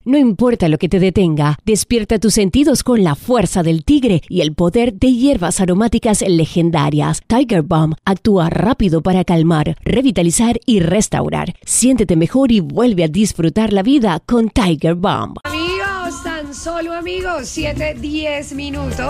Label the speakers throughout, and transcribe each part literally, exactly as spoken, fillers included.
Speaker 1: No importa lo que te detenga, despierta tus sentidos con la fuerza del tigre y el poder de hierbas aromáticas legendarias. Tiger Balm actúa rápido para calmar, revitalizar y restaurar. Siéntete mejor y vuelve a disfrutar la vida con Tiger Balm.
Speaker 2: Amigos, tan solo amigos, siete, diez minutos.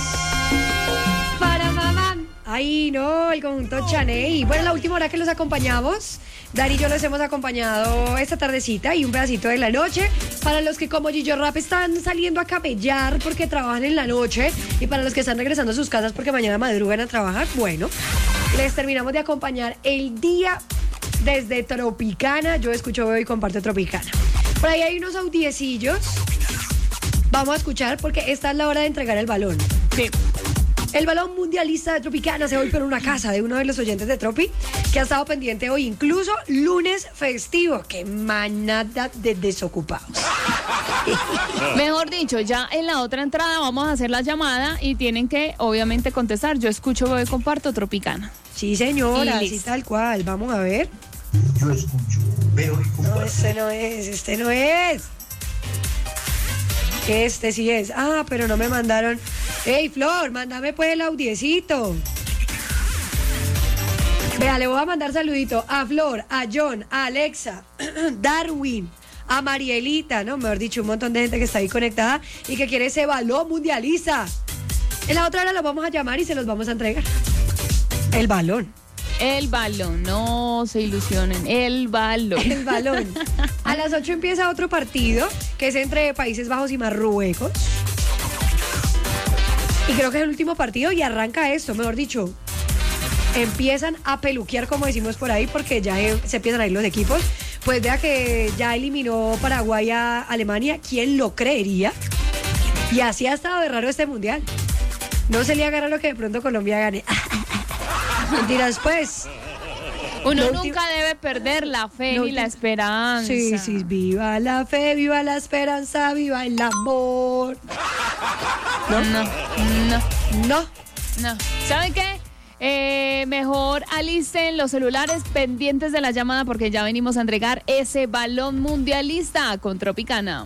Speaker 2: Para mamá. Ay, no, el conjunto Chaney. Bueno, la última hora que los acompañamos, Dari y yo los hemos acompañado esta tardecita y un pedacito de la noche. Para los que como Gillo Rap están saliendo a camellar porque trabajan en la noche y para los que están regresando a sus casas porque mañana madrugan a trabajar, bueno, les terminamos de acompañar el día desde Tropicana. Yo escucho, veo y comparto Tropicana. Por ahí hay unos audiecillos. Vamos a escuchar porque esta es la hora de entregar el balón. Sí. El balón mundialista de Tropicana se va hoy por una casa de uno de los oyentes de Tropi que ha estado pendiente hoy, incluso lunes festivo. ¡Qué manada de desocupados!
Speaker 3: Mejor dicho, ya en la otra entrada vamos a hacer la llamada y tienen que, obviamente, contestar. Yo escucho, veo y comparto Tropicana.
Speaker 2: Sí, señora, así tal cual. Vamos a ver.
Speaker 4: Yo escucho, veo y comparto.
Speaker 2: No, este no es, este no es. Este sí es. Ah, pero no me mandaron. Ey, Flor, mándame pues el audiecito. Vea, le voy a mandar saludito a Flor, a John, a Alexa, Darwin, a Marielita, ¿no? Mejor dicho, un montón de gente que está ahí conectada y que quiere ese balón mundialista. En la otra hora los vamos a llamar y se los vamos a entregar. El balón.
Speaker 3: El balón, no se ilusionen, el balón.
Speaker 2: El balón. A las ocho empieza otro partido, que es entre Países Bajos y Marruecos. Y creo que es el último partido y arranca esto, mejor dicho. Empiezan a peluquear, como decimos por ahí, porque ya se empiezan a ir los equipos. Pues vea que ya eliminó Paraguay a Alemania, ¿quién lo creería? Y así ha estado de raro este mundial. No se le agarra lo que de pronto Colombia gane. Mentiras, pues.
Speaker 3: Uno
Speaker 2: Lo
Speaker 3: nunca
Speaker 2: último...
Speaker 3: debe perder la fe
Speaker 2: Lo
Speaker 3: ni la
Speaker 2: último...
Speaker 3: esperanza.
Speaker 2: Sí, sí, viva la fe, viva la esperanza, viva el amor.
Speaker 3: No, no, no,
Speaker 2: no.
Speaker 3: no. ¿Saben qué? Eh, mejor alisten los celulares pendientes de la llamada porque ya venimos a entregar ese balón mundialista con Tropicana.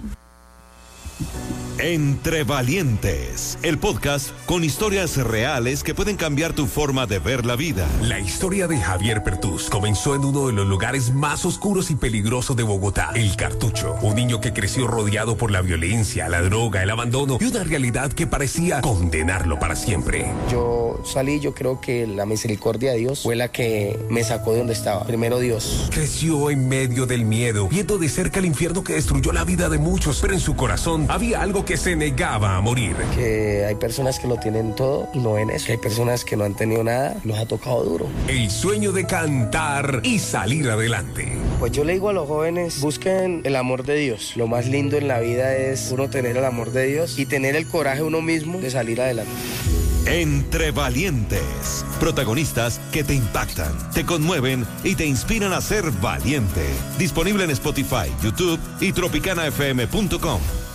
Speaker 5: Entre Valientes, el podcast con historias reales que pueden cambiar tu forma de ver la vida.
Speaker 6: La historia de Javier Pertús comenzó en uno de los lugares más oscuros y peligrosos de Bogotá, El Cartucho. Un niño que creció rodeado por la violencia, la droga, el abandono y una realidad que parecía condenarlo para siempre.
Speaker 7: Yo salí, yo creo que la misericordia de Dios fue la que me sacó de donde estaba. Primero Dios.
Speaker 6: Creció en medio del miedo, viendo de cerca el infierno que destruyó la vida de muchos, pero en su corazón había algo que se negaba a morir.
Speaker 7: Que hay personas que lo tienen todo y no ven eso. Que hay personas que no han tenido nada y los ha tocado duro.
Speaker 6: El sueño de cantar y salir adelante.
Speaker 7: Pues yo le digo a los jóvenes, busquen el amor de Dios. Lo más lindo en la vida es uno tener el amor de Dios y tener el coraje uno mismo de salir adelante.
Speaker 5: Entre Valientes, protagonistas que te impactan, te conmueven y te inspiran a ser valiente. Disponible en Spotify, YouTube y tropicana f m punto com.